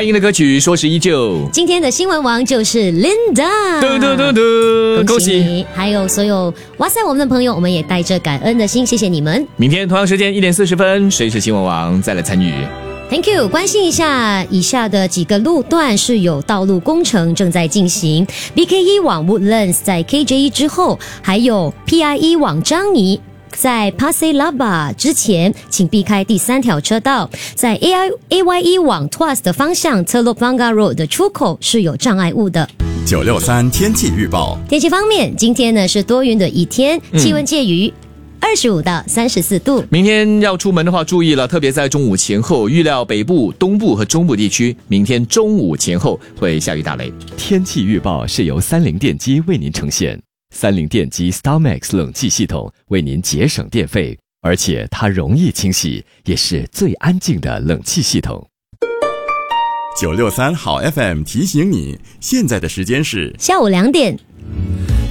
欢迎的歌曲说是依旧。 今天的新闻王就是 Linda， 嘟嘟嘟嘟， 恭喜你！还有所有哇塞我们的朋友，我们也带着感恩的心，谢谢你们。 明天同样时间1点40分，谁是新闻王再来参与。 Thank you， 关心一下以下的几个路段是有道路工程正在进行 BK1 往 Woodlands 在 KJ 之后，还有 PI1 往樟宜在 Pasir Laba 之前，请避开第3条车道。在 AY1 往 Tuas 的方向 Telok Blangah Road 的出口是有障碍物的。 963天气预报。 天气方面，今天呢是多云的一天，气温介于25到34度。 明天要出门的话注意了，特别在中午前后，预料北部、东部和中部地区明天中午前后会下雨打雷。 天气预报是由30电机为您呈现，30电机 StarMax 冷气系统为您节省电费，而且它容易清洗，也是最安静的冷气系统。 963好 FM 提醒你，现在的时间是下午2点。